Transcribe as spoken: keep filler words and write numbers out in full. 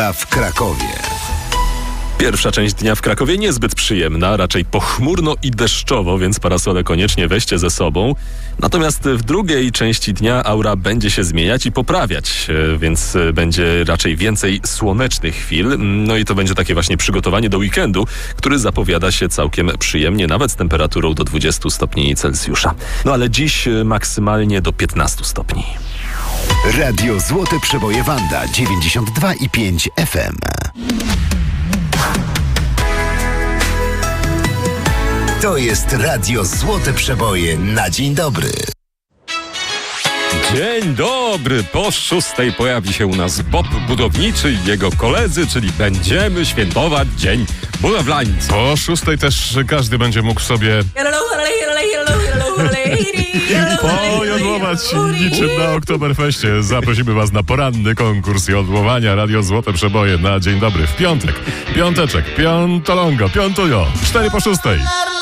A w Krakowie. Pierwsza część dnia w Krakowie niezbyt przyjemna, raczej pochmurno i deszczowo, więc parasole koniecznie weźcie ze sobą. Natomiast w drugiej części dnia aura będzie się zmieniać i poprawiać, więc będzie raczej więcej słonecznych chwil. No i to będzie takie właśnie przygotowanie do weekendu, który zapowiada się całkiem przyjemnie, nawet z temperaturą do dwudziestu stopni Celsjusza. No ale dziś maksymalnie do piętnastu stopni. Radio Złote Przeboje Wanda dziewięćdziesiąt dwa i pięć F M. To jest Radio Złote Przeboje na dzień dobry. Dzień dobry, po szóstej pojawi się u nas Bob Budowniczy i jego koledzy, czyli będziemy świętować Dzień Budowlańca. Po szóstej też każdy będzie mógł sobie pojodłować niczym na Oktoberfeście. Zaprosimy was na poranny konkurs jodłowania Radio Złote Przeboje na dzień dobry w piątek. Piąteczek, piątolongo, piątujo, cztery po szóstej.